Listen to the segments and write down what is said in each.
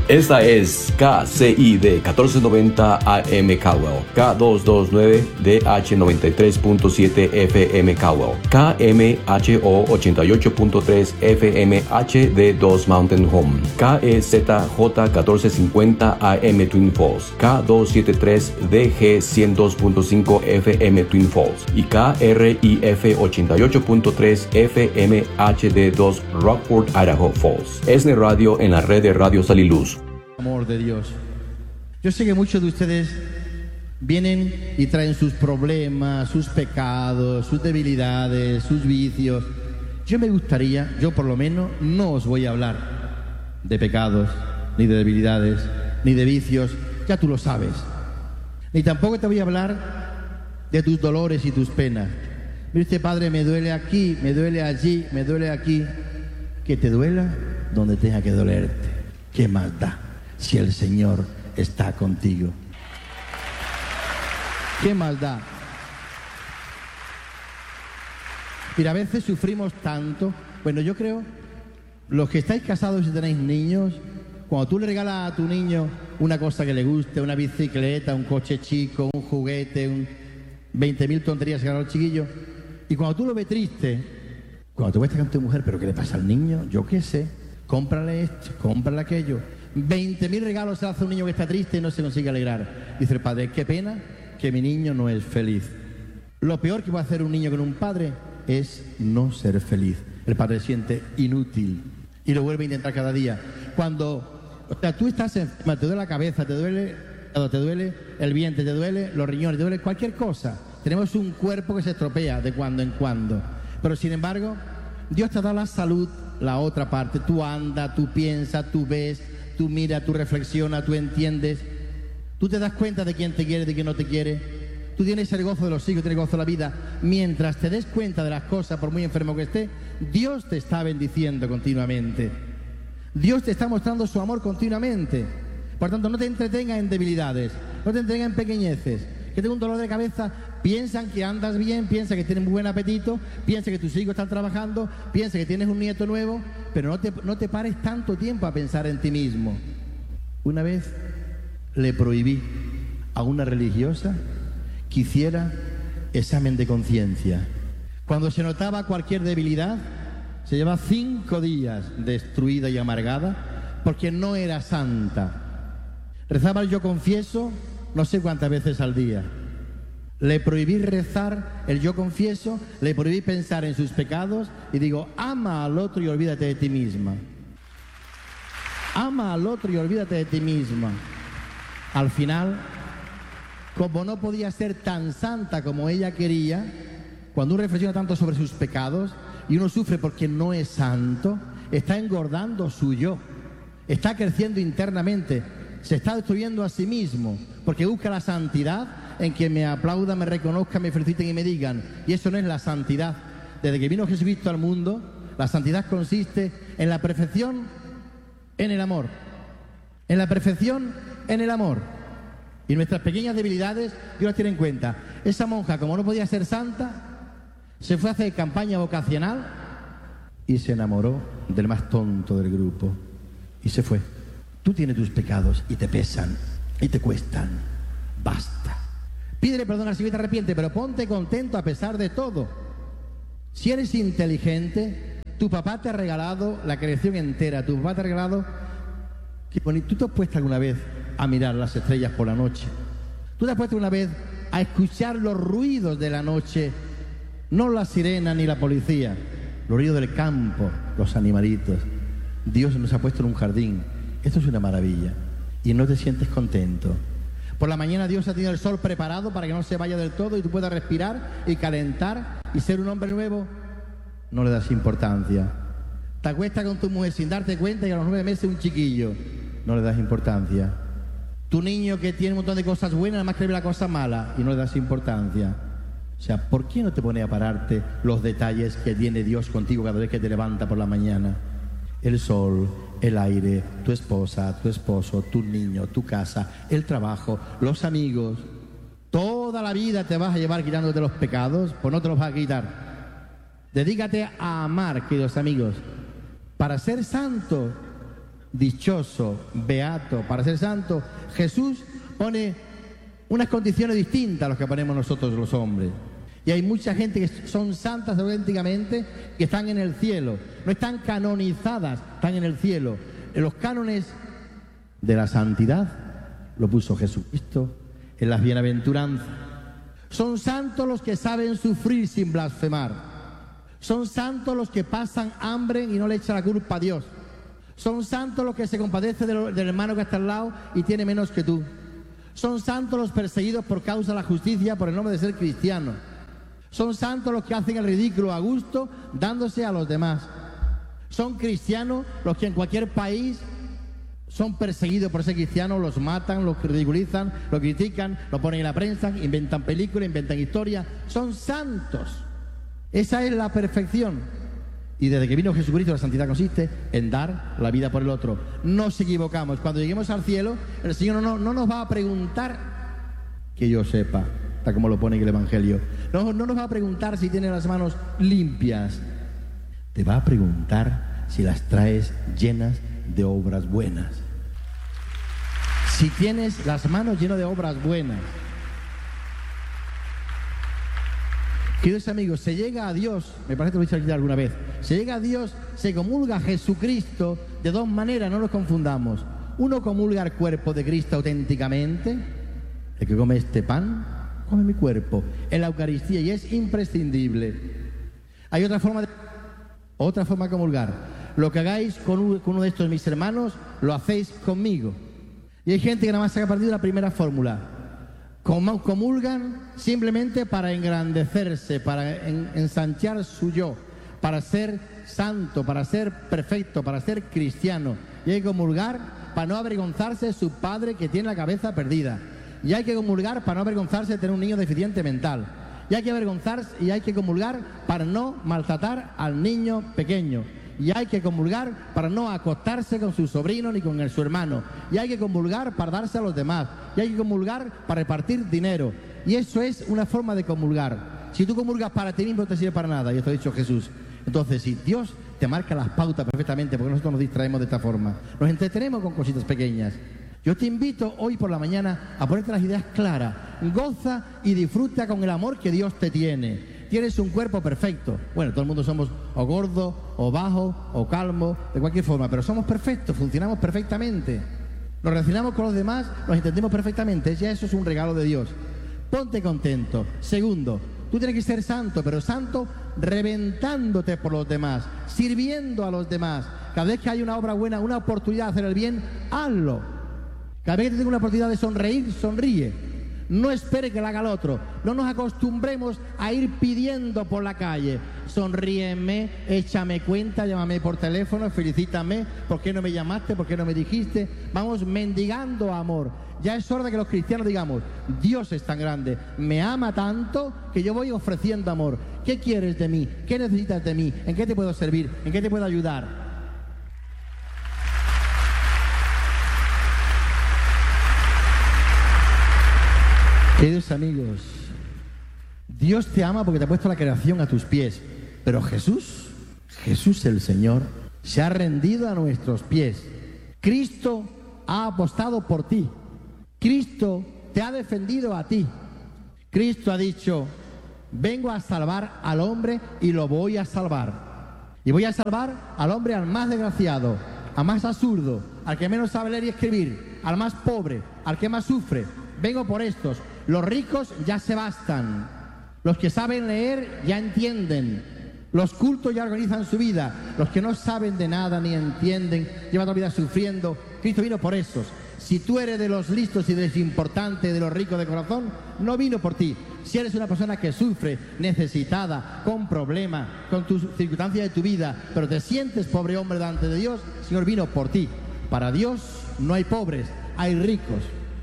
Esta es KCID 1490 AM Caldwell, K229DH 93.7 FM Caldwell, KMHO 88.3 FM HD2 Mountain Home, KEZJ 1450 AM Twin Falls, K273DG 102.5 FM Twin Falls y KRIF 88.3 FM HD2 Rockford, Idaho Falls. ESNE Radio en la red de Radio Sal y Luz. Amor de Dios. Yo sé que muchos de ustedes vienen y traen sus problemas, sus pecados, sus debilidades, sus vicios. Yo por lo menos, no os voy a hablar de pecados, ni de debilidades, ni de vicios. Ya tú lo sabes. Ni tampoco te voy a hablar de tus dolores y tus penas. Mire usted, Padre, me duele aquí, me duele allí, me duele aquí. Que te duela donde tenga que dolerte. ¿Qué más da si el Señor está contigo? ¿Qué más da? Mira, a veces sufrimos tanto. Bueno, yo creo, los que estáis casados y tenéis niños, cuando tú le regalas a tu niño una cosa que le guste, una bicicleta, un coche chico, un juguete, 20.000 tonterías que regaló el chiquillo, y cuando tú lo ves triste, cuando tú ves con tu mujer, ¿pero qué le pasa al niño? Yo qué sé, cómprale esto, cómprale aquello. 20.000 regalos se hace a un niño que está triste y no se consigue alegrar. Dice el padre, qué pena que mi niño no es feliz. Lo peor que puede hacer un niño con un padre es no ser feliz. El padre se siente inútil y lo vuelve a intentar cada día. Cuando tú estás enferma, te duele la cabeza, te duele el vientre, te duele los riñones, te duele cualquier cosa. Tenemos un cuerpo que se estropea de cuando en cuando. Pero sin embargo, Dios te ha dado la salud, la otra parte. Tú andas, tú piensas, tú ves, tú miras, tú reflexionas, tú entiendes. Tú te das cuenta de quién te quiere, de quién no te quiere. Tú tienes el gozo de los hijos, tienes el gozo de la vida. Mientras te des cuenta de las cosas, por muy enfermo que esté, Dios te está bendiciendo continuamente. Dios te está mostrando su amor continuamente. Por tanto, no te entretengas en debilidades, no te entretengas en pequeñeces. Que tengo un dolor de cabeza, piensan que andas bien, piensan que tienes muy buen apetito, piensan que tus hijos están trabajando, piensan que tienes un nieto nuevo, pero no te pares tanto tiempo a pensar en ti mismo. Una vez le prohibí a una religiosa que hiciera examen de conciencia. Cuando se notaba cualquier debilidad, se llevaba 5 días destruida y amargada porque no era santa. Rezaba el yo confieso no sé cuántas veces al día. Le prohibí rezar el yo confieso, le prohibí pensar en sus pecados y digo, ama al otro y olvídate de ti misma. Ama al otro y olvídate de ti misma. Al final, como no podía ser tan santa como ella quería, cuando uno reflexiona tanto sobre sus pecados y uno sufre porque no es santo, está engordando su yo, está creciendo internamente, se está destruyendo a sí mismo, porque busca la santidad en que me aplaudan, me reconozcan, me feliciten y me digan. Y eso no es la santidad. Desde que vino Jesucristo al mundo, la santidad consiste en la perfección en el amor. En la perfección en el amor. Y nuestras pequeñas debilidades, Dios las tiene en cuenta. Esa monja, como no podía ser santa, se fue a hacer campaña vocacional y se enamoró del más tonto del grupo. Y se fue. Tú tienes tus pecados y te pesan y te cuestan. Basta. Pídele perdón al Señor y te arrepiente, pero ponte contento a pesar de todo. Si eres inteligente, tu papá te ha regalado la creación entera. Tu papá te ha regalado... ¿Tú te has puesto alguna vez a mirar las estrellas por la noche? ¿Tú te has puesto una vez a escuchar los ruidos de la noche? No la sirena ni la policía, los ruidos del campo, los animalitos. Dios nos ha puesto en un jardín. Esto es una maravilla. Y no te sientes contento. Por la mañana Dios ha tenido el sol preparado para que no se vaya del todo y tú puedas respirar y calentar y ser un hombre nuevo. No le das importancia. Te acuestas con tu mujer sin darte cuenta y a los 9 meses un chiquillo. No le das importancia. Tu niño que tiene un montón de cosas buenas, nada más que ve la cosa mala y no le das importancia. O sea, ¿por qué no te pones a pararte los detalles que tiene Dios contigo cada vez que te levanta por la mañana? El sol, el aire, tu esposa, tu esposo, tu niño, tu casa, el trabajo, los amigos. Toda la vida te vas a llevar quitándote los pecados, pues no te los vas a quitar. Dedícate a amar, queridos amigos. Para ser santo, dichoso, beato, para ser santo, Jesús pone unas condiciones distintas a las que ponemos nosotros los hombres. Y hay mucha gente que son santas auténticamente, que están en el cielo. No están canonizadas, están en el cielo. En los cánones de la santidad lo puso Jesucristo en las bienaventuranzas. Son santos los que saben sufrir sin blasfemar. Son santos los que pasan hambre y no le echan la culpa a Dios. Son santos los que se compadecen del hermano que está al lado y tiene menos que tú. Son santos los perseguidos por causa de la justicia por el nombre de ser cristianos. Son santos los que hacen el ridículo a gusto dándose a los demás. Son cristianos los que en cualquier país son perseguidos por ser cristianos, los matan, los ridiculizan, los critican, lo ponen en la prensa, inventan películas, inventan historias. Son santos. Esa es la perfección. Y desde que vino Jesucristo, la santidad consiste en dar la vida por el otro. No nos equivocamos. Cuando lleguemos al cielo, el Señor no nos va a preguntar, que yo sepa, tal como lo pone en el Evangelio, no nos va a preguntar si tiene las manos limpias. Te va a preguntar si las traes llenas de obras buenas. Si tienes las manos llenas de obras buenas. Queridos amigos, se llega a Dios, me parece que lo he dicho aquí alguna vez, se llega a Dios, se comulga a Jesucristo de dos maneras, no nos confundamos. Uno comulga el cuerpo de Cristo auténticamente, el que come este pan, come mi cuerpo, en la Eucaristía, y es imprescindible. Hay otra forma de comulgar. Lo que hagáis con uno de estos mis hermanos, lo hacéis conmigo. Y hay gente que nada más se ha partido la primera fórmula. Comulgan simplemente para engrandecerse, para ensanchar su yo, para ser santo, para ser perfecto, para ser cristiano. Y hay que comulgar para no avergonzarse de su padre que tiene la cabeza perdida. Y hay que comulgar para no avergonzarse de tener un niño deficiente mental. Y hay que comulgar para no maltratar al niño pequeño. Y hay que comulgar para no acostarse con su sobrino ni con su hermano. Y hay que comulgar para darse a los demás. Y hay que comulgar para repartir dinero. Y eso es una forma de comulgar. Si tú comulgas para ti mismo, no te sirve para nada. Y esto ha dicho Jesús. Entonces, si Dios te marca las pautas perfectamente, porque nosotros nos distraemos de esta forma, nos entretenemos con cositas pequeñas. Yo te invito hoy por la mañana a ponerte las ideas claras. Goza y disfruta con el amor que Dios te tiene. Tienes un cuerpo perfecto. Bueno, todo el mundo somos o gordo, o bajo, o calmo, de cualquier forma, pero somos perfectos, funcionamos perfectamente. Nos relacionamos con los demás, nos entendemos perfectamente. Ya eso es un regalo de Dios. Ponte contento. Segundo, tú tienes que ser santo, pero santo reventándote por los demás, sirviendo a los demás. Cada vez que hay una obra buena, una oportunidad de hacer el bien, hazlo. Cada vez que te tenga una oportunidad de sonreír, sonríe. No espere que la haga el otro. No nos acostumbremos a ir pidiendo por la calle. Sonríeme, échame cuenta, llámame por teléfono, felicítame. ¿Por qué no me llamaste? ¿Por qué no me dijiste? Vamos mendigando amor. Ya es hora de que los cristianos digamos, Dios es tan grande, me ama tanto que yo voy ofreciendo amor. ¿Qué quieres de mí? ¿Qué necesitas de mí? ¿En qué te puedo servir? ¿En qué te puedo ayudar? Queridos amigos, Dios te ama porque te ha puesto la creación a tus pies, pero Jesús el Señor, se ha rendido a nuestros pies. Cristo ha apostado por ti. Cristo te ha defendido a ti. Cristo ha dicho, vengo a salvar al hombre y lo voy a salvar. Y voy a salvar al hombre, al más desgraciado, al más absurdo, al que menos sabe leer y escribir, al más pobre, al que más sufre. Vengo por estos. Los ricos ya se bastan. Los que saben leer ya entienden. Los cultos ya organizan su vida. Los que no saben de nada ni entienden, llevan toda la vida sufriendo. Cristo vino por esos. Si tú eres de los listos y de los importantes, de los ricos de corazón, no vino por ti. Si eres una persona que sufre, necesitada, con problemas, con tus circunstancias de tu vida, pero te sientes pobre hombre delante de Dios, el Señor vino por ti. Para Dios no hay pobres, hay ricos.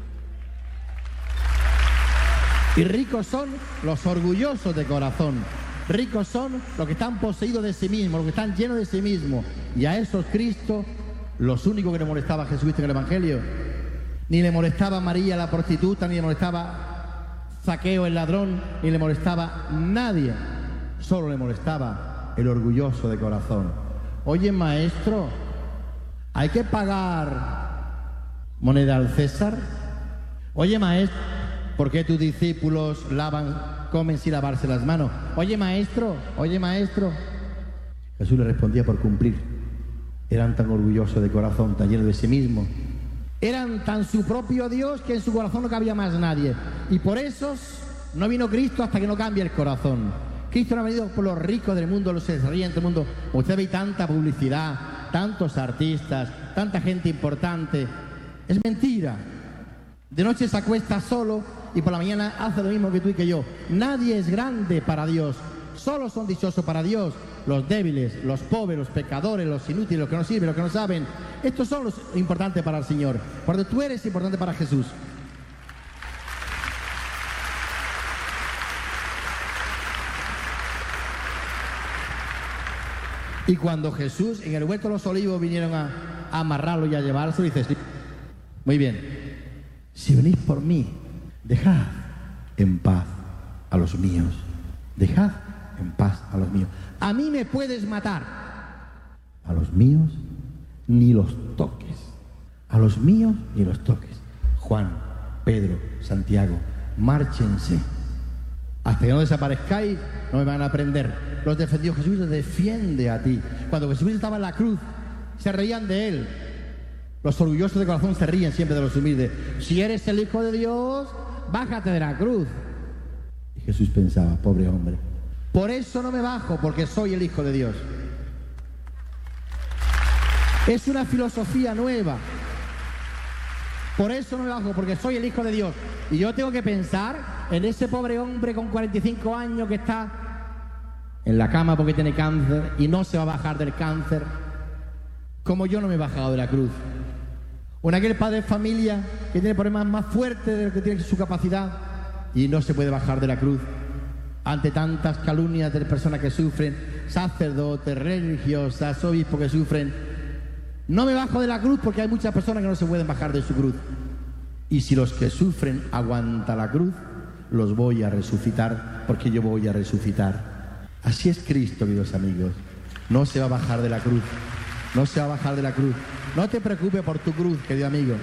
Y ricos son los orgullosos de corazón. Ricos son los que están poseídos de sí mismos, los que están llenos de sí mismos. Y a esos Cristo, los únicos que le molestaba a Jesucristo en el Evangelio, ni le molestaba a María la prostituta, ni le molestaba Zaqueo el ladrón, ni le molestaba nadie. Solo le molestaba el orgulloso de corazón. Oye, maestro, ¿Hay que pagar moneda al César? Oye, maestro, ¿por qué tus discípulos comen sin lavarse las manos? Oye, maestro. Jesús le respondía por cumplir. Eran tan orgullosos de corazón, tan llenos de sí mismos. Eran tan su propio Dios que en su corazón no cabía más nadie. Y por eso no vino Cristo hasta que no cambie el corazón. Cristo no ha venido por los ricos del mundo, los que se ríen del mundo. Usted ve tanta publicidad, tantos artistas, tanta gente importante. Es mentira. De noche se acuesta solo y por la mañana hace lo mismo que tú y que yo. Nadie es grande para Dios. Solo son dichosos para Dios los débiles, los pobres, los pecadores, los inútiles, los que no sirven, los que no saben. Estos son los importantes para el Señor. Porque tú eres importante para Jesús. Y cuando Jesús en el huerto de los olivos vinieron a amarrarlo y a llevarse, dice: muy bien, si venís por mí, dejad en paz a los míos. Dejad en paz a los míos. A mí me puedes matar. A los míos ni los toques. A los míos ni los toques. Juan, Pedro, Santiago, márchense. Hasta que no desaparezcáis, no me van a prender. Los defendió Jesús, te defiende a ti. Cuando Jesús estaba en la cruz, se reían de él. Los orgullosos de corazón se ríen siempre de los humildes. Si eres el Hijo de Dios, bájate de la cruz. Y Jesús pensaba: pobre hombre, por eso no me bajo, porque soy el Hijo de Dios. Es una filosofía nueva. Por eso no me bajo, porque soy el Hijo de Dios. Y yo tengo que pensar en ese pobre hombre con 45 años que está en la cama porque tiene cáncer y no se va a bajar del cáncer, como yo no me he bajado de la cruz. O en aquel padre de familia que tiene problemas más fuertes de lo que tiene su capacidad y no se puede bajar de la cruz ante tantas calumnias de personas que sufren, sacerdotes, religiosas, obispos que sufren. No me bajo de la cruz porque hay muchas personas que no se pueden bajar de su cruz. Y si los que sufren aguantan la cruz, los voy a resucitar, porque yo voy a resucitar. Así es Cristo, queridos amigos. No se va a bajar de la cruz. No se va a bajar de la cruz. No te preocupes por tu cruz, querido amigo.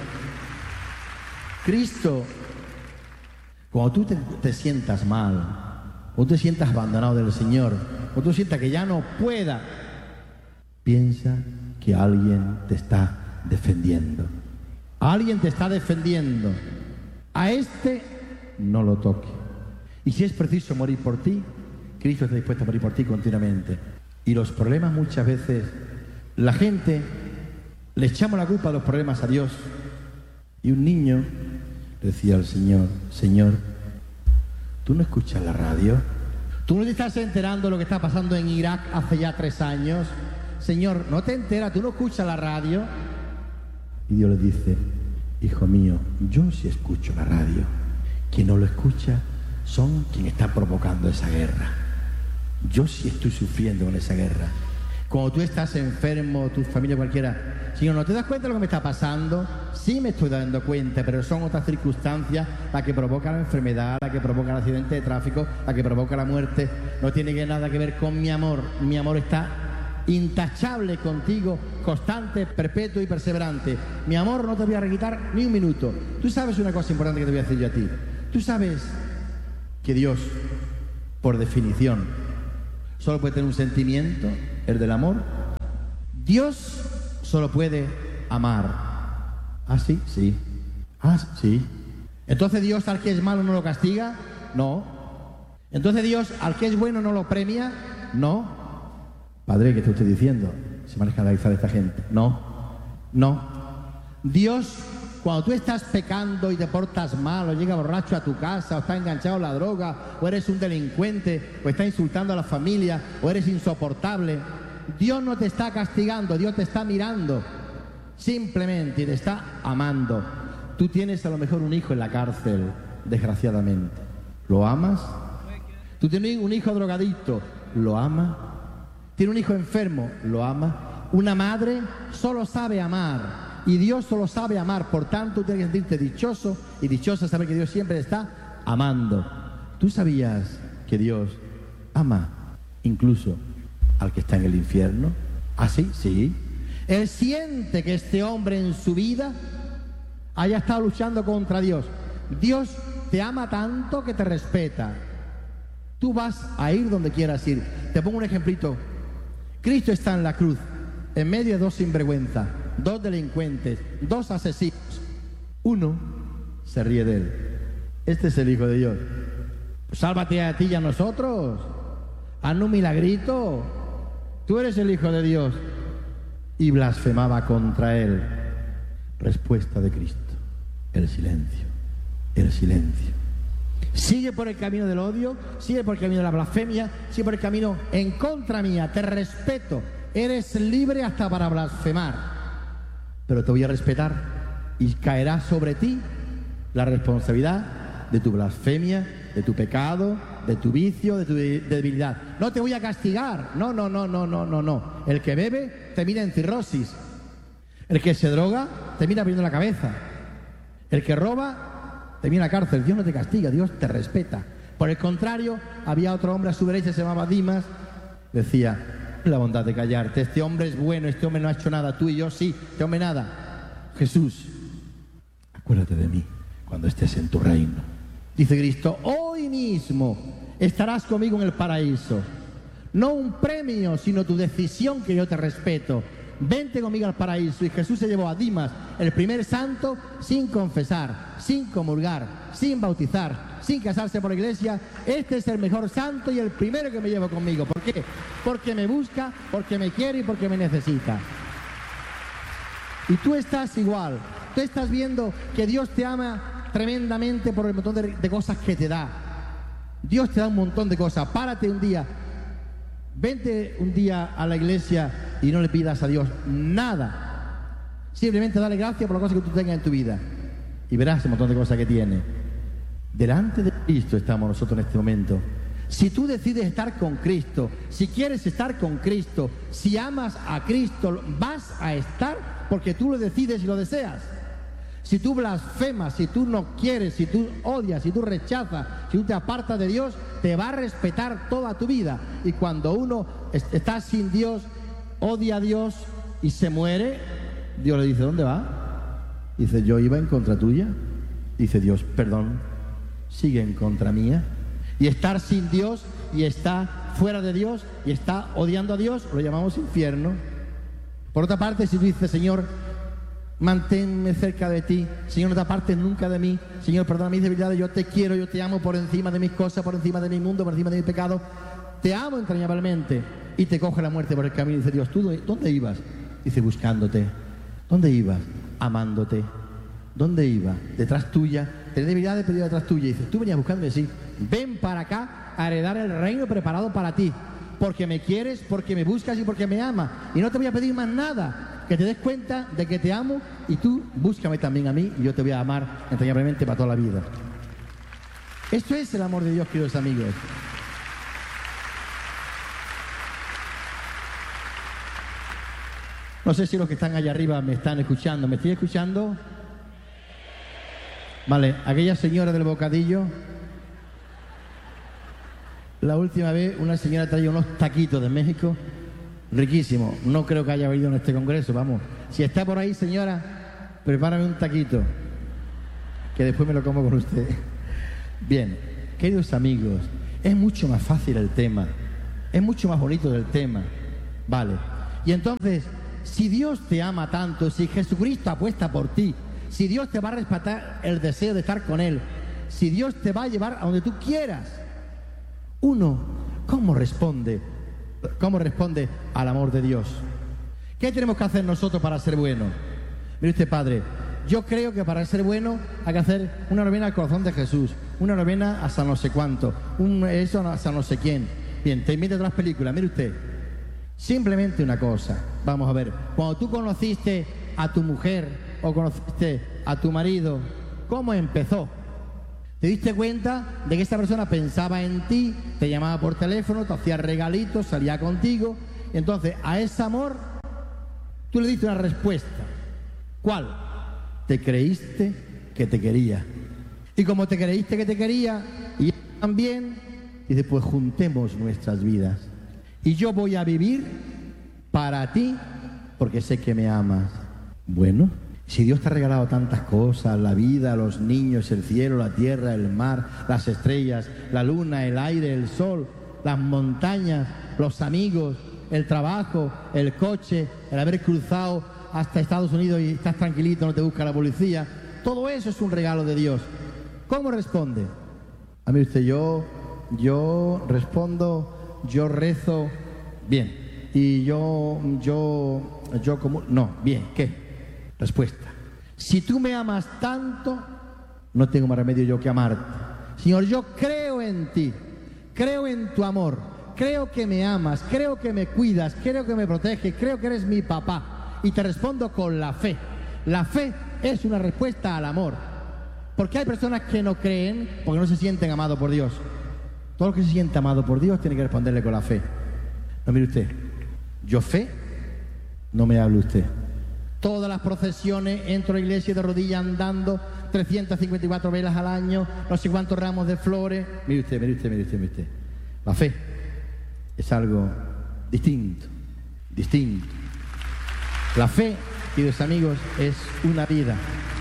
Cristo, cuando tú te sientas mal, o te sientas abandonado del Señor, o tú sientas que ya no pueda, piensa que alguien te está defendiendo. Alguien te está defendiendo. A este no lo toque. Y si es preciso morir por ti, Cristo está dispuesto a morir por ti continuamente. Y los problemas muchas veces, la gente le echamos la culpa de los problemas a Dios. Y un niño decía al Señor: Señor, ¿tú no escuchas la radio? ¿Tú no te estás enterando de lo que está pasando en Irak hace ya 3 años? Señor, ¿no te enteras? ¿Tú no escuchas la radio? Y Dios le dice: hijo mío, yo sí escucho la radio. Quien no lo escucha son quienes están provocando esa guerra. Yo sí estoy sufriendo con esa guerra. Cuando tú estás enfermo, tu familia, cualquiera, Señor, ¿no te das cuenta de lo que me está pasando? Sí me estoy dando cuenta, pero son otras circunstancias las que provocan la enfermedad, la que provoca el accidente de tráfico, la que provoca la muerte. No tiene nada que ver con mi amor. Mi amor está intachable contigo, constante, perpetuo y perseverante. Mi amor no te voy a quitar ni un minuto. Tú sabes una cosa importante que te voy a decir yo a ti. Tú sabes que Dios, por definición, solo puede tener un sentimiento, el del amor. Dios solo puede amar. ¿Ah, sí? Sí. Ah, sí. Entonces Dios al que es malo no lo castiga. No. Entonces Dios al que es bueno no lo premia. No. Padre, ¿qué está usted diciendo? Se van a escandalizar esta gente. No. No. Dios, cuando tú estás pecando y te portas mal, o llega borracho a tu casa, o estás enganchado a la droga, o eres un delincuente, o estás insultando a la familia, o eres insoportable, Dios no te está castigando, Dios te está mirando simplemente y te está amando. Tú tienes a lo mejor un hijo en la cárcel, desgraciadamente. ¿Lo amas? Tú tienes un hijo drogadicto, ¿lo ama? Tiene un hijo enfermo, ¿lo ama? Una madre solo sabe amar. Y Dios solo sabe amar, por tanto tienes que sentirte dichoso y dichosa saber que Dios siempre está amando. ¿Tú sabías que Dios ama incluso al que está en el infierno? ¿Ah, sí? Sí. Él siente que este hombre en su vida haya estado luchando contra Dios. Dios te ama tanto que te respeta. Tú vas a ir donde quieras ir. Te pongo un ejemplito. Cristo está en la cruz, en medio de dos sinvergüenzas, dos delincuentes, dos asesinos. Uno se ríe de él. Este es el Hijo de Dios. Sálvate a ti y a nosotros. Haznos un milagrito. Tú eres el Hijo de Dios. Y blasfemaba contra él. Respuesta de Cristo: el silencio, el silencio. Sigue por el camino del odio, sigue por el camino de la blasfemia, sigue por el camino en contra mía. Te respeto, eres libre hasta para blasfemar, pero te voy a respetar y caerá sobre ti la responsabilidad de tu blasfemia, de tu pecado, de tu vicio, de tu debilidad. No te voy a castigar, no. El que bebe termina en cirrosis. El que se droga termina perdiendo la cabeza. El que roba termina en la cárcel. Dios no te castiga, Dios te respeta. Por el contrario, había otro hombre a su derecha, se llamaba Dimas. Decía: la bondad de callarte, este hombre es bueno, este hombre no ha hecho nada, tú y yo sí, este hombre nada. Jesús, acuérdate de mí cuando estés en tu reino. Dice Cristo: hoy mismo estarás conmigo en el paraíso. No un premio, sino tu decisión, que yo te respeto. Vente conmigo al paraíso. Y Jesús se llevó a Dimas, el primer santo, sin confesar, sin comulgar, sin bautizar, sin casarse por la iglesia. Este es el mejor santo y el primero que me llevo conmigo. ¿Por qué? Porque me busca, porque me quiere y porque me necesita. Y tú estás igual. Tú estás viendo que Dios te ama tremendamente por el montón de cosas que te da. Dios te da un montón de cosas. Párate un día, vente un día a la iglesia y no le pidas a Dios nada. Simplemente dale gracias por las cosas que tú tengas en tu vida y verás el montón de cosas que tiene. Delante de Cristo estamos nosotros en este momento. Si tú decides estar con Cristo, si quieres estar con Cristo, si amas a Cristo, vas a estar porque tú lo decides y lo deseas. Si tú blasfemas, si tú no quieres, si tú odias, si tú rechazas, si tú te apartas de Dios, te va a respetar toda tu vida. Y cuando uno está sin Dios, odia a Dios y se muere, Dios le dice: ¿dónde va? Dice: yo iba en contra tuya. Dice Dios: perdón, sigue en contra mía. Y estar sin Dios y está fuera de Dios y está odiando a Dios, lo llamamos infierno. Por otra parte, si tú dices: Señor, manténme cerca de ti, Señor, no te apartes nunca de mí, Señor, perdona mis debilidades, yo te quiero, yo te amo por encima de mis cosas, por encima de mi mundo, por encima de mi pecado, te amo entrañablemente, y te coge la muerte por el camino. Y dice Dios: ¿tú dónde ibas? Dice: buscándote. ¿Dónde ibas? Amándote. ¿Dónde ibas? Detrás tuya. Tenés debilidades, pero detrás tuya. Y dice: tú venías buscando y decir: ven para acá a heredar el reino preparado para ti, porque me quieres, porque me buscas y porque me amas, y no te voy a pedir más nada. Que te des cuenta de que te amo y tú búscame también a mí y yo te voy a amar entrañablemente para toda la vida. Esto es el amor de Dios, queridos amigos. No sé si los que están allá arriba me están escuchando. ¿Me estoy escuchando? Vale, aquella señora del bocadillo. La última vez una señora traía unos taquitos de México. Riquísimo. No creo que haya venido en este congreso, vamos. Si está por ahí, señora, prepárame un taquito, que después me lo como con usted. Bien, queridos amigos, es mucho más fácil el tema. Es mucho más bonito el tema. Vale. Y entonces, si Dios te ama tanto, si Jesucristo apuesta por ti, si Dios te va a respetar el deseo de estar con Él, si Dios te va a llevar a donde tú quieras, uno, ¿cómo responde al amor de Dios? ¿Qué tenemos que hacer nosotros para ser buenos? Mire usted, padre, yo creo que para ser bueno hay que hacer una novena al corazón de Jesús, una novena a San no sé cuánto, eso a San no sé quién. Bien, te invito a otras películas. Mire usted, simplemente una cosa. Vamos a ver, cuando tú conociste a tu mujer o conociste a tu marido, ¿cómo empezó? ¿Te diste cuenta de que esa persona pensaba en ti, te llamaba por teléfono, te hacía regalitos, salía contigo? Y entonces a ese amor tú le diste una respuesta. ¿Cuál? Te creíste que te quería. Y como te creíste que te quería, y él también, dice: pues juntemos nuestras vidas. Y yo voy a vivir para ti, porque sé que me amas. Bueno, si Dios te ha regalado tantas cosas, la vida, los niños, el cielo, la tierra, el mar, las estrellas, la luna, el aire, el sol, las montañas, los amigos, el trabajo, el coche, el haber cruzado hasta Estados Unidos y estás tranquilito, no te busca la policía, todo eso es un regalo de Dios. ¿Cómo responde? A mí usted, yo respondo, yo rezo, bien. Y yo como, no, bien, ¿qué? Respuesta: si tú me amas tanto, no tengo más remedio yo que amarte. Señor, yo creo en ti, creo en tu amor, creo que me amas, creo que me cuidas, creo que me proteges, creo que eres mi papá. Y te respondo con la fe. La fe es una respuesta al amor. Porque hay personas que no creen porque no se sienten amados por Dios. Todo lo que se siente amado por Dios tiene que responderle con la fe. No, mire usted, yo fe, no me hable usted. Todas las procesiones, entro a la iglesia de rodillas andando, 354 velas al año, no sé cuántos ramos de flores. Mire usted. La fe es algo distinto. La fe, queridos amigos, es una vida.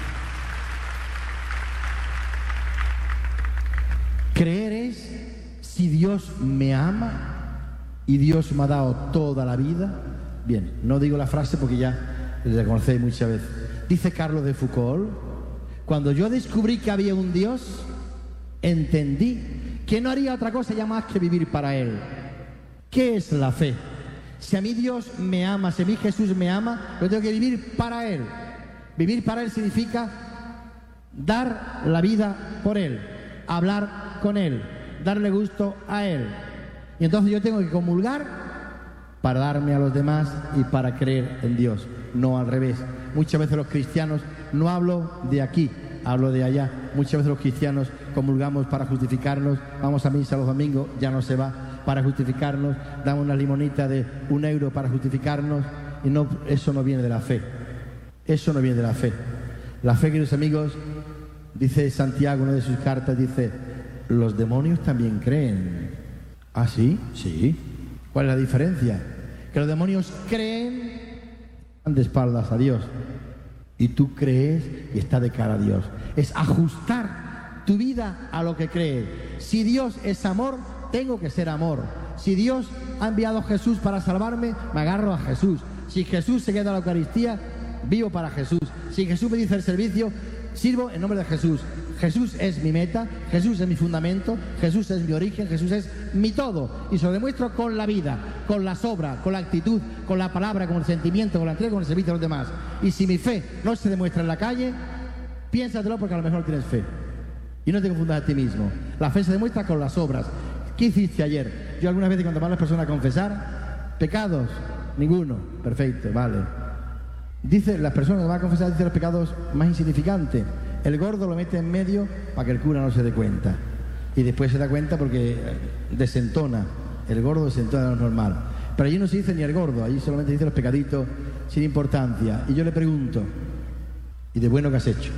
Creer es, si Dios me ama y Dios me ha dado toda la vida. Bien, no digo la frase porque ya la conocéis muchas veces. Dice Carlos de Foucault: cuando yo descubrí que había un Dios, entendí que no haría otra cosa ya más que vivir para Él. ¿Qué es la fe? Si a mí Dios me ama, si a mí Jesús me ama, yo tengo que vivir para Él. Vivir para Él significa dar la vida por Él, hablar con Él, darle gusto a Él. Y entonces yo tengo que comulgar para darme a los demás y para creer en Dios, no al revés. Muchas veces los cristianos, no hablo de aquí, hablo de allá, muchas veces los cristianos comulgamos para justificarnos, vamos a misa los domingos, ya no se va, para justificarnos, damos una limonita de €1 para justificarnos, y no, eso no viene de la fe. Eso no viene de la fe. La fe, queridos amigos, dice Santiago en una de sus cartas, dice: los demonios también creen. ¿Ah, sí? Sí. ¿Cuál es la diferencia? Que los demonios creen de espaldas a Dios, y tú crees y estás de cara a Dios. Es ajustar tu vida a lo que crees. Si Dios es amor, tengo que ser amor. Si Dios ha enviado a Jesús para salvarme, me agarro a Jesús. Si Jesús se queda a la Eucaristía, vivo para Jesús. Si Jesús me dice el servicio, sirvo en nombre de Jesús. Jesús es mi meta, Jesús es mi fundamento, Jesús es mi origen, Jesús es mi todo. Y se lo demuestro con la vida, con las obras, con la actitud, con la palabra, con el sentimiento, con la entrega, con el servicio a los demás. Y si mi fe no se demuestra en la calle, piénsatelo, porque a lo mejor tienes fe. Y no te confundas a ti mismo. La fe se demuestra con las obras. ¿Qué hiciste ayer? Yo algunas veces, cuando van las personas a confesar, pecados, ninguno. Perfecto, vale. Dice, las personas que van a confesar, dicen los pecados más insignificantes. El gordo lo mete en medio para que el cura no se dé cuenta. Y después se da cuenta porque desentona. El gordo desentona de lo normal. Pero allí no se dice ni el gordo, allí solamente dice los pecaditos sin importancia. Y yo le pregunto: ¿y de bueno qué has hecho?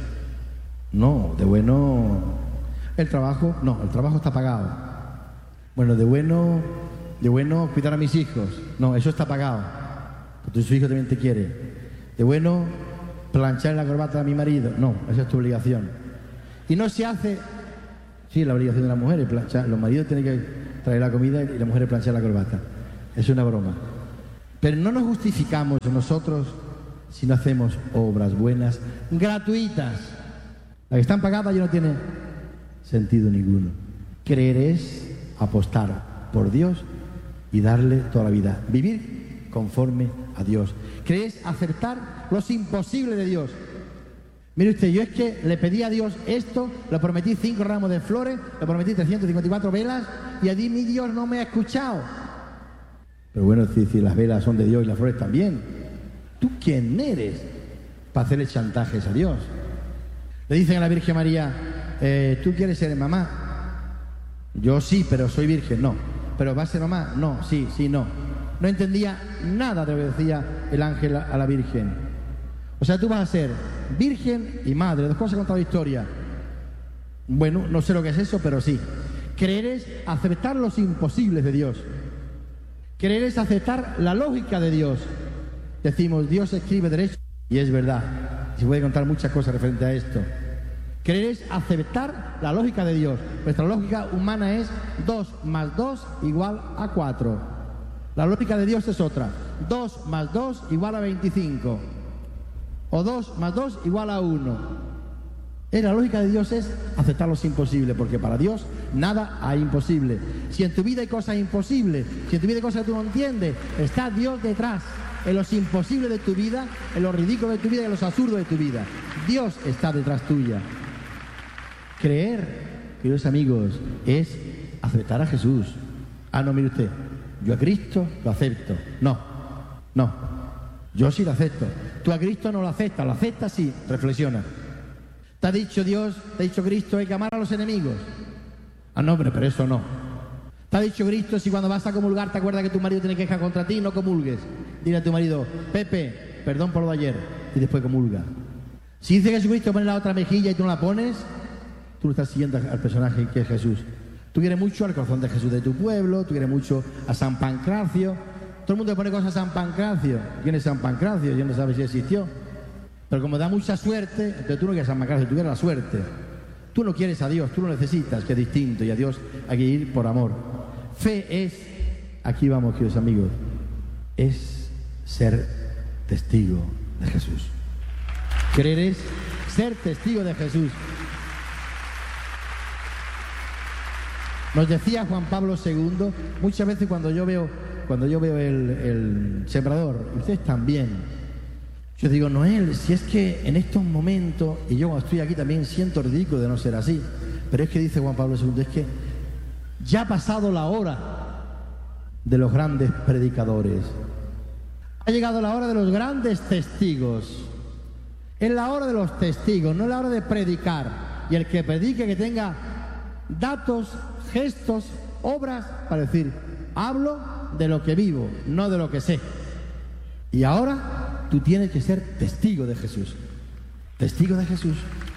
No, de bueno... ¿El trabajo? No, el trabajo está pagado. Bueno, de bueno cuidar a mis hijos. No, eso está pagado. Porque tu hijo también te quiere. De bueno planchar la corbata a mi marido. No, esa es tu obligación. Y no se hace... Sí, la obligación de la mujer es planchar. Los maridos tienen que traer la comida y la mujer planchar la corbata. Es una broma. Pero no nos justificamos nosotros si no hacemos obras buenas, gratuitas. Las que están pagadas ya no tiene sentido ninguno. Creer es apostar por Dios y darle toda la vida. Vivir conforme a Dios. Creer es aceptar los imposibles de Dios. Mire usted, yo es que le pedí a Dios esto, le prometí 5 ramos de flores, le prometí 354 velas, y a mi Dios no me ha escuchado. Pero bueno, si las velas son de Dios y las flores también, ¿tú quién eres para hacerle chantajes a Dios? Le dicen a la Virgen María: ¿tú quieres ser mamá? Yo sí, pero soy virgen. No. ¿Pero va a ser mamá? No, sí, no. No entendía nada de lo que decía el ángel a la Virgen. O sea, tú vas a ser virgen y madre, 2 cosas contra la historia. Bueno, no sé lo que es eso, pero sí. Creer es aceptar los imposibles de Dios. Creer es aceptar la lógica de Dios. decimos, Dios escribe derecho, y es verdad. Se puede contar muchas cosas referente a esto. Creer es aceptar la lógica de Dios. Nuestra lógica humana es 2 más 2 igual a 4. La lógica de Dios es otra. 2 más 2 igual a 25. O 2 más 2 igual a 1. La lógica de Dios es aceptar lo imposible, porque para Dios nada hay imposible. Si en tu vida hay cosas imposibles, si en tu vida hay cosas que tú no entiendes, está Dios detrás, en los imposibles de tu vida, en los ridículos de tu vida y en los absurdos de tu vida. Dios está detrás tuya. Creer, queridos amigos, es aceptar a Jesús. Ah, no, mire usted, yo a Cristo lo acepto. No, yo sí lo acepto. Tú a Cristo no lo aceptas sí, reflexiona. Te ha dicho Dios, te ha dicho Cristo, hay que amar a los enemigos. Ah, no, pero eso no. Te ha dicho Cristo, si cuando vas a comulgar te acuerdas que tu marido tiene queja contra ti, no comulgues. Dile a tu marido, Pepe, perdón por lo de ayer, y después comulga. Si dice Jesucristo, pone la otra mejilla y tú no la pones, tú no estás siguiendo al personaje que es Jesús. Tú quieres mucho al corazón de Jesús de tu pueblo, tú quieres mucho a San Pancracio. Todo el mundo le pone cosas a San Pancracio. ¿Quién es San Pancracio? Yo no sabe si existió. Pero como da mucha suerte, entonces tú no quieres a San Pancracio, tú quieres la suerte. Tú no quieres a Dios, tú lo necesitas, que es distinto, y a Dios hay que ir por amor. Fe es, aquí vamos, queridos amigos, es ser testigo de Jesús. Creer es ser testigo de Jesús. Nos decía Juan Pablo II, muchas veces cuando yo veo el sembrador, y ustedes también, yo digo, Noel, si es que en estos momentos, y yo cuando estoy aquí también siento ridículo de no ser así, pero es que dice Juan Pablo II, es que ya ha pasado la hora de los grandes predicadores. Ha llegado la hora de los grandes testigos. Es la hora de los testigos, no es la hora de predicar. Y el que predique que tenga datos, gestos, obras para decir, hablo de lo que vivo, no de lo que sé. Y ahora tú tienes que ser testigo de Jesús. Testigo de Jesús.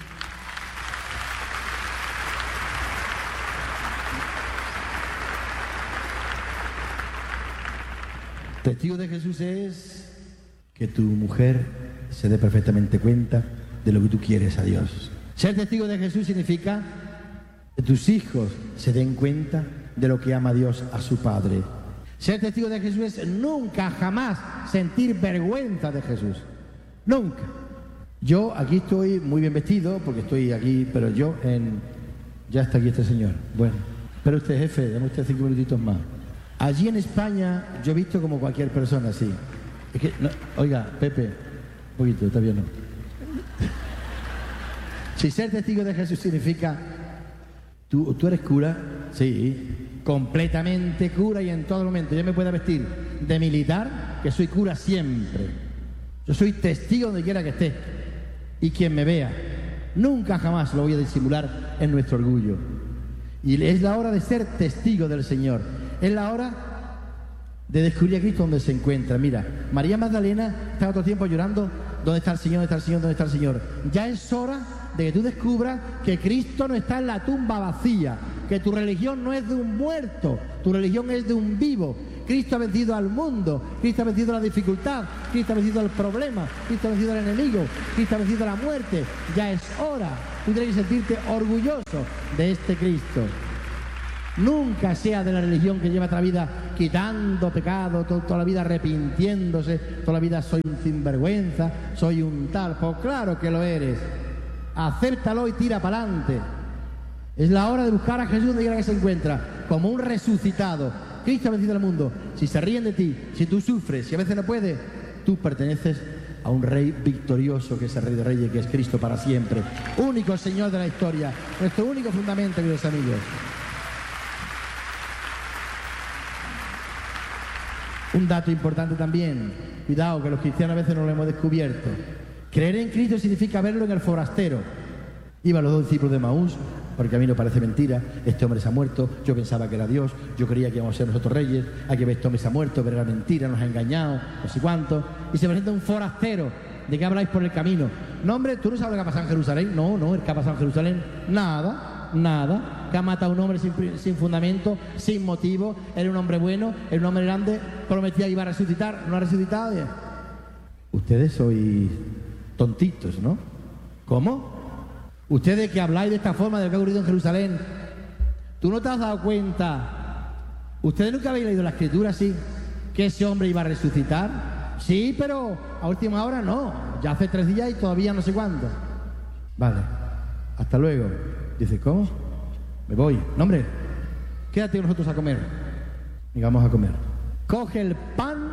Testigo de Jesús es que tu mujer se dé perfectamente cuenta de lo que tú quieres a Dios. Ser testigo de Jesús significa que tus hijos se den cuenta de lo que ama Dios a su Padre. Ser testigo de Jesús es nunca, jamás sentir vergüenza de Jesús. Nunca. Yo aquí estoy muy bien vestido, porque estoy aquí, pero ya está aquí este señor. Bueno, pero usted, jefe, dame usted 5 minutitos más. Allí en España yo he visto como cualquier persona, sí. Es que, no, oiga, Pepe, un poquito, todavía no. Si ser testigo de Jesús significa, ¿tú eres cura? Sí, completamente cura y en todo momento. Yo me puedo vestir de militar, que soy cura siempre. Yo soy testigo donde quiera que esté. Y quien me vea, nunca jamás lo voy a disimular en nuestro orgullo. Y es la hora de ser testigo del Señor. Es la hora de descubrir a Cristo donde se encuentra. Mira, María Magdalena estaba todo el tiempo llorando, ¿dónde está el Señor? ¿Dónde está el Señor? ¿Dónde está el Señor? Ya es hora de que tú descubras que Cristo no está en la tumba vacía, que tu religión no es de un muerto, tu religión es de un vivo. Cristo ha vencido al mundo, Cristo ha vencido la dificultad, Cristo ha vencido el problema, Cristo ha vencido al enemigo, Cristo ha vencido la muerte. Ya es hora. Tú tienes que sentirte orgulloso de este Cristo. Nunca sea de la religión que lleva toda la vida quitando pecado, toda la vida arrepintiéndose, toda la vida soy un sinvergüenza, soy un tal. Pues claro que lo eres. Acéptalo y tira para adelante. Es la hora de buscar a Jesús donde quiera que se encuentra, como un resucitado. Cristo ha vencido al mundo. Si se ríen de ti, si tú sufres, si a veces no puedes, tú perteneces a un rey victorioso, que es el Rey de Reyes, que es Cristo para siempre. Único Señor de la historia, nuestro único fundamento, queridos amigos. Un dato importante también, cuidado, que los cristianos a veces no lo hemos descubierto. Creer en Cristo significa verlo en el forastero. Iban los 2 discípulos de Maús, porque a mí no parece mentira, este hombre se ha muerto, yo pensaba que era Dios, yo creía que íbamos a ser nosotros reyes, hay que ver, este hombre se ha muerto, pero era mentira, nos ha engañado, no sé cuánto. Y se presenta un forastero. ¿De qué habláis por el camino? No, hombre, ¿tú no sabes lo que ha pasado en Jerusalén? No, el que ha pasado en Jerusalén, nada. Que ha matado a un hombre sin fundamento, sin motivo. Era un hombre bueno, era un hombre grande, prometía que iba a resucitar, no ha resucitado. ustedes sois tontitos, ¿no? ¿Cómo? Ustedes que habláis de esta forma de lo que ha ocurrido en Jerusalén, ¿tú no te has dado cuenta? ¿Ustedes nunca habéis leído la Escritura así? ¿Que ese hombre iba a resucitar? Sí, pero a última hora no. Ya hace 3 días y todavía no sé cuándo. Vale, hasta luego. Dice, ¿cómo? Me voy. No, hombre, quédate con nosotros a comer. Y vamos a comer. Coge el pan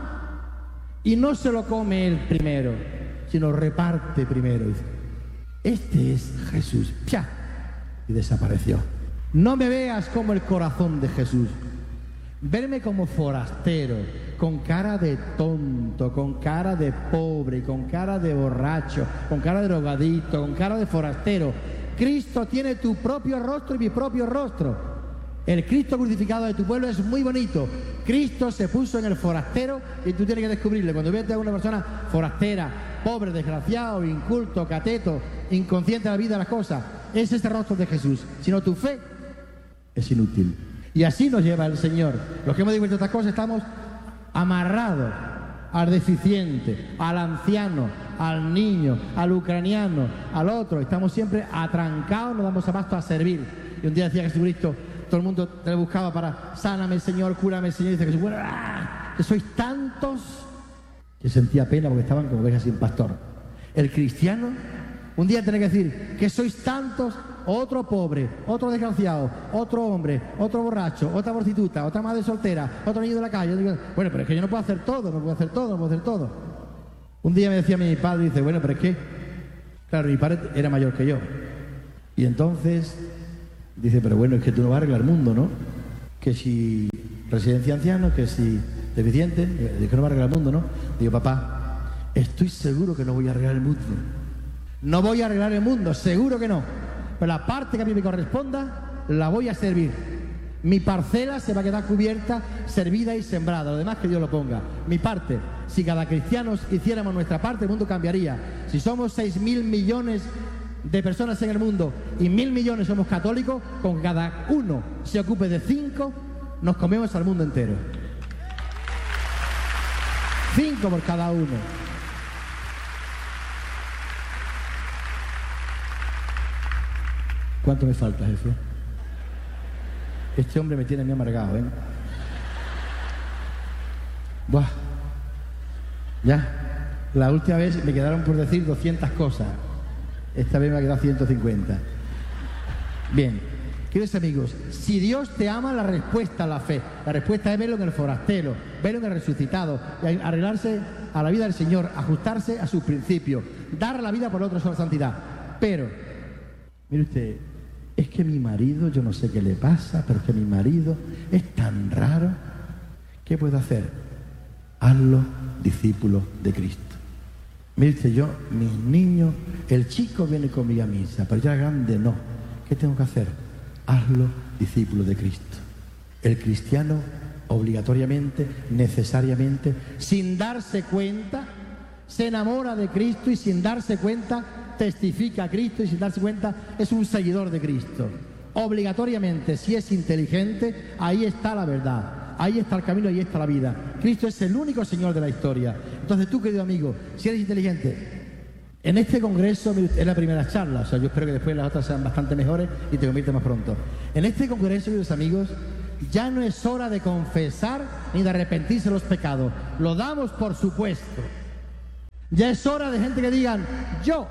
y no se lo come él primero, sino reparte primero. Dice, este es Jesús. ¡Pia! Y desapareció. No me veas como el corazón de Jesús. Verme como forastero, con cara de tonto, con cara de pobre, con cara de borracho, con cara de drogadicto, con cara de forastero. Cristo tiene tu propio rostro y mi propio rostro. El Cristo crucificado de tu pueblo es muy bonito. Cristo se puso en el forastero y tú tienes que descubrirle. Cuando ves a una persona forastera, pobre, desgraciado, inculto, cateto, inconsciente de la vida de las cosas, es ese rostro de Jesús. Si no, tu fe es inútil. Y así nos lleva el Señor. Los que hemos dicho estas cosas estamos amarrados al deficiente, al anciano, al niño, al ucraniano, al otro. Estamos siempre atrancados, nos damos abasto a servir. Y un día decía Jesucristo, todo el mundo le buscaba para sáname, Señor, cúrame, Señor. Y dice Jesús, bueno, que sois tantos, que sentía pena porque estaban como ovejas sin pastor. El cristiano un día tiene que decir que sois tantos, otro pobre, otro desgraciado, otro hombre, otro borracho, otra prostituta, otra madre soltera, otro niño de la calle. Bueno, pero es que yo no puedo hacer todo, no puedo hacer todo, no puedo hacer todo. Un día me decía mi padre, dice, bueno, pero es que, claro, mi padre era mayor que yo. Y entonces dice, pero bueno, es que tú no vas a arreglar el mundo, ¿no? Que si residencia anciano, que si deficiente, que no va a arreglar el mundo, ¿no? Digo, papá, estoy seguro que no voy a arreglar el mundo. No voy a arreglar el mundo, seguro que no. Pero la parte que a mí me corresponda, la voy a servir. Mi parcela se va a quedar cubierta, servida y sembrada. Lo demás que Dios lo ponga. Mi parte, si cada cristiano hiciéramos nuestra parte, el mundo cambiaría. Si somos 6.000 millones de personas en el mundo y 1.000 millones somos católicos, con cada uno se ocupe de 5, nos comemos al mundo entero. 5 por cada uno. ¿Cuánto me falta, jefe? Este hombre me tiene a mí amargado, ¿eh? Buah. Ya. La última vez me quedaron por decir 200 cosas. Esta vez me ha quedado 150. Bien. Queridos amigos, si Dios te ama, la respuesta a la fe. La respuesta es verlo en el forastero, verlo en el resucitado, arreglarse a la vida del Señor, ajustarse a sus principios, dar la vida por el otro sobre santidad. Pero, mire usted, es que mi marido, yo no sé qué le pasa, pero es que mi marido es tan raro. ¿Qué puedo hacer? Hazlo discípulo de Cristo. Mire usted, yo, mis niños, el chico viene conmigo a misa, pero ya grande no. ¿Qué tengo que hacer? Hazlo discípulo de Cristo. El cristiano, obligatoriamente, necesariamente, sin darse cuenta, se enamora de Cristo y sin darse cuenta testifica a Cristo y sin darse cuenta es un seguidor de Cristo. Obligatoriamente, si es inteligente, ahí está la verdad, ahí está el camino, ahí está la vida. Cristo es el único Señor de la historia. Entonces tú, querido amigo, si eres inteligente, en este congreso es la primera charla, o sea, yo espero que después las otras sean bastante mejores y te conviertas más pronto. En este congreso, queridos amigos, ya no es hora de confesar ni de arrepentirse de los pecados. Lo damos por supuesto. Ya es hora de gente que digan, yo,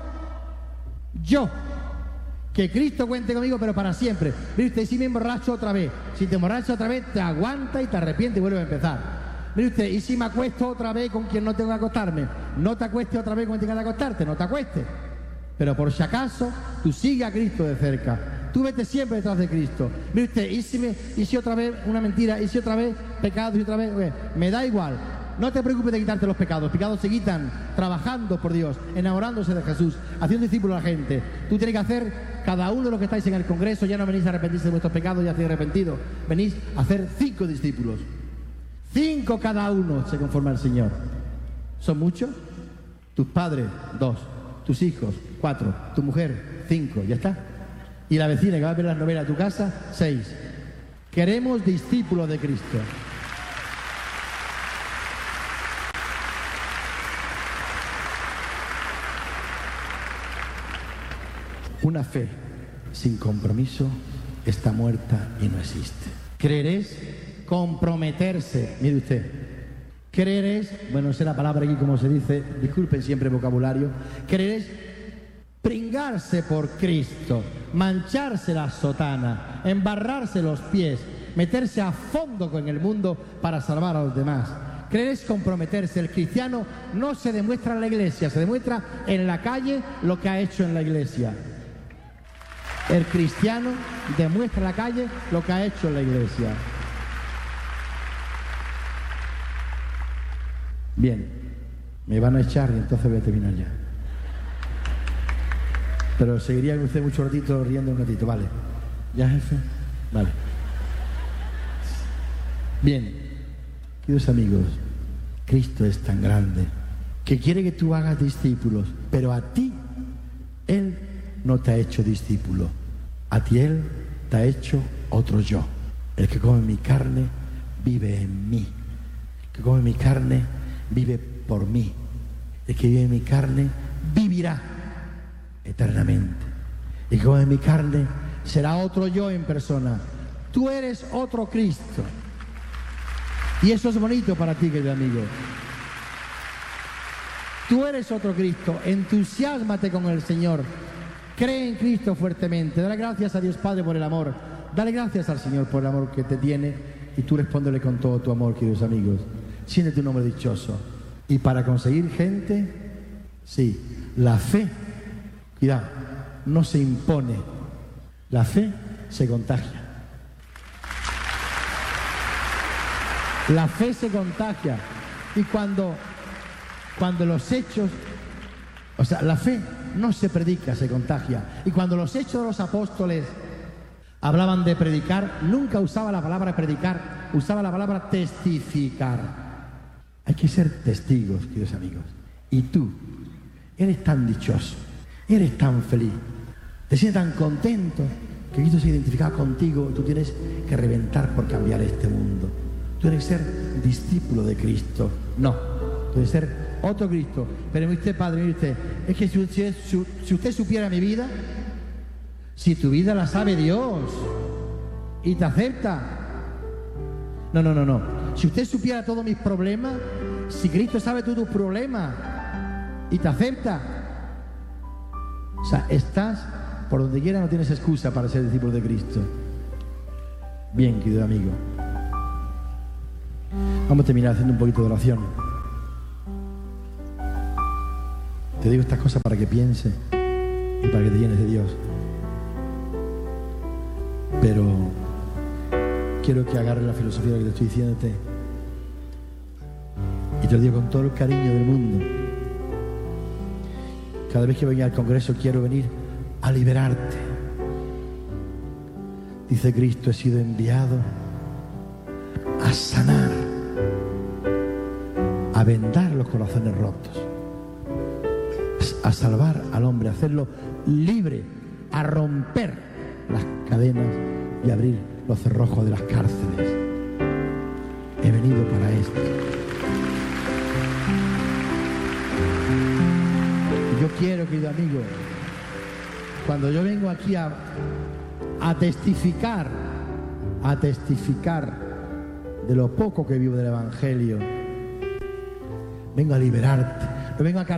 que Cristo cuente conmigo, pero para siempre. Mire usted, si me emborracho otra vez, si te emborrachas otra vez, te aguanta y te arrepientes y vuelve a empezar. Mire usted, y si me acuesto otra vez con quien no tengo que acostarme, no te acuestes otra vez con quien tengas que acostarte, no te acuestes. Pero por si acaso, tú sigue a Cristo de cerca. Tú vete siempre detrás de Cristo. Mire usted, y si otra vez una mentira, y si otra vez pecado, y otra vez, me da igual. No te preocupes de quitarte los pecados. Los pecados se quitan trabajando por Dios, enamorándose de Jesús, haciendo discípulos a la gente. Tú tienes que hacer, cada uno de los que estáis en el congreso, ya no venís a arrepentirse de vuestros pecados, ya estáis arrepentidos. Venís a hacer 5 discípulos. 5 cada uno se conforma al Señor. ¿Son muchos? Tus padres, 2. Tus hijos, 4. Tu mujer, 5. ¿Ya está? Y la vecina que va a ver las novelas a tu casa, 6. Queremos discípulos de Cristo. 。 Una fe sin compromiso está muerta y no existe. Creer es comprometerse. Mire usted, creer es, bueno, no sé la palabra aquí como se dice, disculpen siempre el vocabulario. Creer es pringarse por Cristo, mancharse la sotana, embarrarse los pies, meterse a fondo con el mundo para salvar a los demás. Creer es comprometerse. El cristiano no se demuestra en la iglesia, se demuestra en la calle lo que ha hecho en la iglesia. El cristiano demuestra en la calle lo que ha hecho en la iglesia. Bien, me van a echar y entonces voy a terminar ya. Pero seguiría con usted mucho ratito, riendo un ratito, ¿vale? ¿Ya, jefe? Vale. Bien, queridos amigos, Cristo es tan grande que quiere que tú hagas discípulos, pero a ti Él no te ha hecho discípulo. A ti Él te ha hecho otro yo. El que come mi carne vive en mí. El que come mi carne vive por mí. El que vive en mi carne vivirá eternamente. El que come mi carne será otro yo en persona. Tú eres otro Cristo. Y eso es bonito para ti, querido amigo. Tú eres otro Cristo. Entusiásmate con el Señor. Cree en Cristo fuertemente. Dale gracias a Dios Padre por el amor. Dale gracias al Señor por el amor que te tiene. Y tú respóndele con todo tu amor, queridos amigos. Siéntete un hombre dichoso. Y para conseguir gente, sí, la fe, cuidado, no se impone. La fe se contagia. La fe se contagia. Y cuando los hechos, o sea, la fe no se predica, se contagia. Y cuando los hechos de los apóstoles hablaban de predicar, nunca usaba la palabra predicar, usaba la palabra testificar. Hay que ser testigos, queridos amigos. Y tú, eres tan dichoso, eres tan feliz, te sientes tan contento que Cristo se ha identificado contigo y tú tienes que reventar por cambiar este mundo. Tú tienes que ser discípulo de Cristo. No, tú tienes que ser otro Cristo. Pero mire usted, Padre, mire usted, es que si usted supiera mi vida, si tu vida la sabe Dios y te acepta. No. Si usted supiera todos mis problemas, si Cristo sabe todos tus problemas y te acepta, o sea, estás por donde quiera, no tienes excusa para ser discípulo de Cristo. Bien, querido amigo. Vamos a terminar haciendo un poquito de oración. Te digo estas cosas para que pienses y para que te llenes de Dios. Pero quiero que agarres la filosofía de lo que te estoy diciéndote. Y te lo digo con todo el cariño del mundo. Cada vez que venga al Congreso quiero venir a liberarte. Dice Cristo, he sido enviado a sanar, a vendar los corazones rotos, a salvar al hombre, a hacerlo libre, a romper las cadenas y abrir los cerrojos de las cárceles. He venido para esto. Y yo quiero, querido amigo, cuando yo vengo aquí a testificar de lo poco que vivo del Evangelio, vengo a liberarte, no vengo a